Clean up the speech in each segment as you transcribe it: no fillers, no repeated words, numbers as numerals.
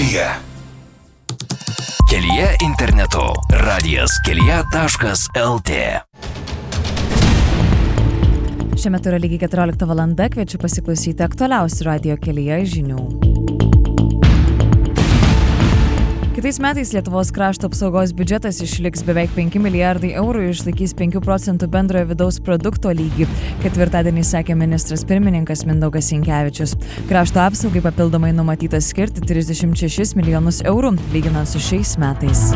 Kelyje. Kelyje internetu. radijas.kelyje.lt. Šiuo metu yra lygiai 14 valanda, kviečiu pasiklausyti aktualiausių radijo Kelyje žinių. Kitais metais Lietuvos krašto apsaugos biudžetas išliks beveik 5 milijardai eurų ir išlaikys 5 procentų bendrojo vidaus produkto lygį. Ketvirtadienį sakė ministras pirmininkas Mindaugas Sinkevičius. Krašto apsaugai papildomai numatyta skirti 36 milijonus eurų, lyginant su šiais metais.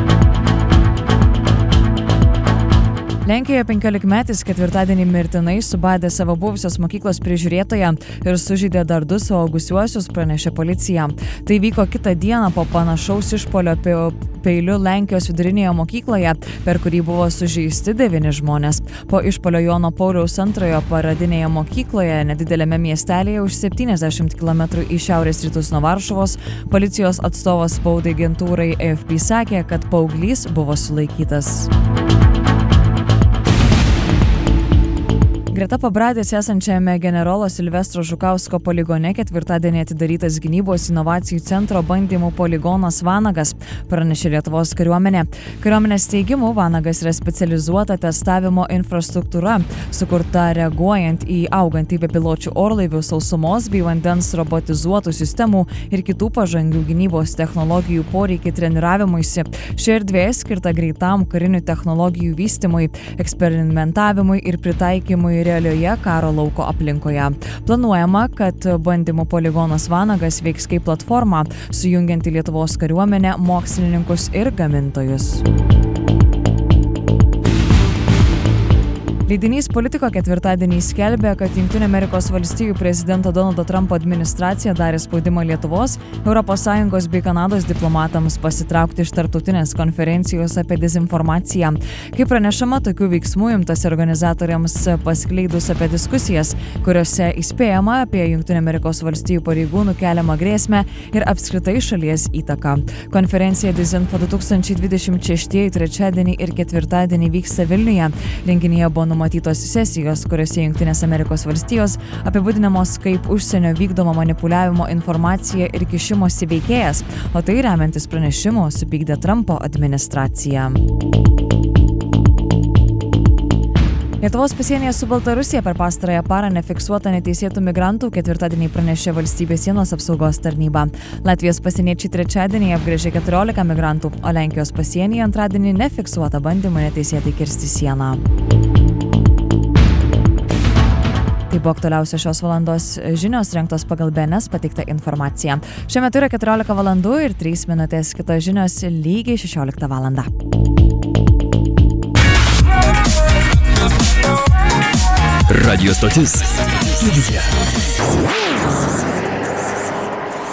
Lenkijoje 15-metis ketvirtadienį mirtinai subadė savo buvusios mokyklos prižiūrėtoją ir sužeidė dar 2 suaugusiuosius, pranešė policija. Tai vyko kitą dieną po panašaus išpuolio peiliu Lenkijos vidurinėje mokykloje, per kurį buvo sužeisti 9 žmonės. Po išpuolio Jono Pauliaus II paradinėje mokykloje, nedidelėme miestelėje už 70 km į šiaurės rytus nuo Varšuvos, policijos atstovas spaudai agentūrai AFP sakė, kad paauglys buvo sulaikytas. Greta Pabradės esančiame generolo Silvestro Žukausko poligone ketvirtadienį atidarytas gynybos inovacijų centro bandymų poligonas Vanagas, pranešė Lietuvos kariuomenė. Kariuomenės teigimu, Vanagas yra specializuota testavimo infrastruktūra, sukurta reaguojant į augantį bepiločių orlaivių, sausumos bei vandens robotizuotų sistemų ir kitų pažangių gynybos technologijų poreikį treniravimuisi. Ši erdvė skirta greitam karinių technologijų vystymui, eksperimentavimui ir pritaikymui realioje karo lauko aplinkoje. Planuojama, kad bandymų poligonas Vanagas veiks kaip platforma, sujungianti Lietuvos kariuomenę, mokslininkus ir gamintojus. Leidinys Politico ketvirtadienį skelbė, kad Jungtinių Amerikos valstijų prezidento Donaldo Trumpo administracija darė spaudimą Lietuvos, ES bei Kanados diplomatams pasitraukti iš tarptautinės konferencijos apie dezinformaciją. Kaip pranešama, tokių veiksmų imtas organizatoriams paskleidus apie diskusijas, kuriuose įspėjama apie Jungtinių Amerikos valstijų pareigūnų keliamą grėsmę ir apskritai šalies įtaką. Konferencija Dizinfo 2026 trečiadienį ir ketvirtadienį vyksta Vilniuje. Renginyje buvo numatytos sesijos, kuriuose Jungtinės Amerikos valstijos apibūdinamos kaip užsienio vykdomo manipuliavimo informacija ir kišimosi veikėjas, o tai remiantis pranešimu supykdė Trumpo administraciją. Lietuvos pasienyje su Baltarusija per pastarąją parą nefiksuota neteisėtų migrantų, ketvirtadienį pranešė valstybės sienos apsaugos tarnyba. Latvijos pasieniečiai trečiadienį apgręžė 14 migrantų, o Lenkijos pasienyje antradienį nefiksuota bandymų neteisėtai kirsti sieną. Tai buvo aktualiausios šios valandos žinios, rengtos pagal BNS pateiktą informaciją. Šiuo metu yra 14 valandų ir 3 minutės, kitos žinios lygiai 16 valandą. Radio stotis. Kelyje.